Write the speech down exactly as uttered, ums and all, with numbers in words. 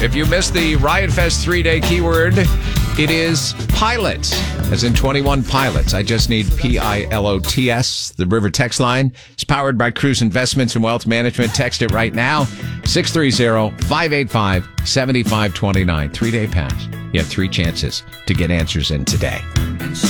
If you missed the Riot Fest three-day keyword, it is pilot, as in twenty-one pilots. I just need P I L O T S. The River text line is powered by Cruise Investments and Wealth Management. Text it right now, six three zero, five eight five, seven five two nine. Three-day pass. You have three chances to get answers in today.